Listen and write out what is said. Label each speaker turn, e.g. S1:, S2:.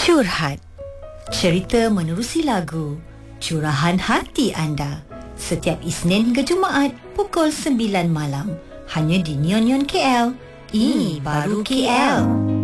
S1: Curhat. Cerita menerusi lagu. Curahan hati anda. Setiap Isnin hingga Jumaat pukul 9 malam. Hanya di Neon Neon KL. Ini baru KL.